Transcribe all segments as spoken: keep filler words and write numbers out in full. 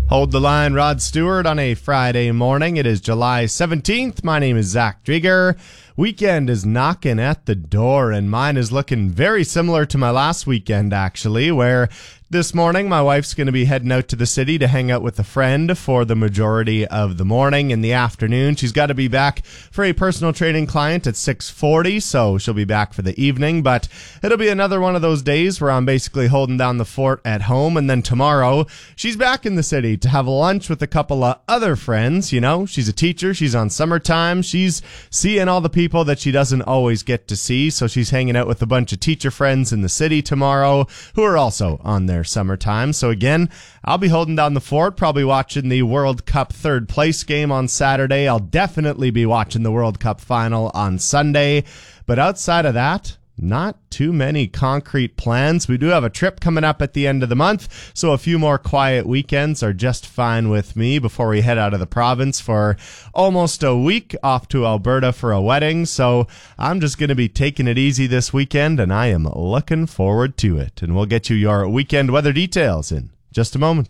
Hold the line, Rod Stewart, on a Friday morning. It is July seventeenth. My name is Zach Drieger. Weekend is knocking at the door, and mine is looking very similar to my last weekend, actually, where this morning my wife's going to be heading out to the city to hang out with a friend for the majority of the morning. In the afternoon, she's got to be back for a personal training client at six forty, so she'll be back for the evening. But it'll be another one of those days where I'm basically holding down the fort at home, and then tomorrow she's back in the city to have lunch with a couple of other friends. You know, she's a teacher, she's on summertime, she's seeing all the people that she doesn't always get to see, so she's hanging out with a bunch of teacher friends in the city tomorrow who are also on their summertime. So again, I'll be holding down the fort, probably watching the World Cup third place game on Saturday. I'll definitely be watching the World Cup final on Sunday, but outside of that, not too many concrete plans. We do have a trip coming up at the end of the month, so a few more quiet weekends are just fine with me before we head out of the province for almost a week off to Alberta for a wedding. So I'm just going to be taking it easy this weekend, and I am looking forward to it. And we'll get you your weekend weather details in just a moment.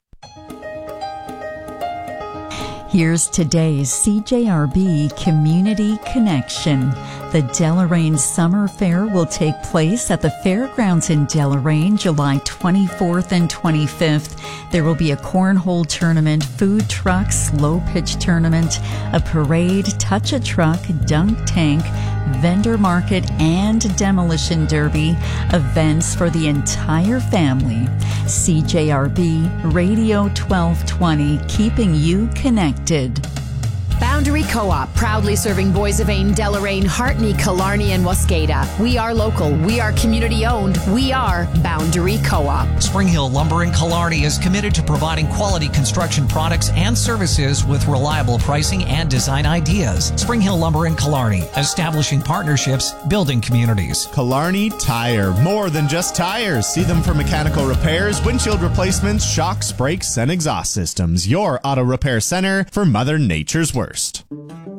Here's today's C J R B Community Connection. The Deloraine Summer Fair will take place at the Fairgrounds in Deloraine July twenty-fourth and twenty-fifth. There will be a cornhole tournament, food truck, slow pitch tournament, a parade, touch-a-truck, dunk tank, vendor market, and demolition derby. Events for the entire family. C J R B Radio twelve twenty, keeping you connected. Boundary Co-op, proudly serving Boissevain, Deloraine, Hartney, Killarney, and Wascata. We are local. We are community-owned. We are Boundary Co-op. Spring Hill Lumber in Killarney is committed to providing quality construction products and services with reliable pricing and design ideas. Spring Hill Lumber in Killarney, establishing partnerships, building communities. Killarney Tire, more than just tires. See them for mechanical repairs, windshield replacements, shocks, brakes, and exhaust systems. Your auto repair center for Mother Nature's worst.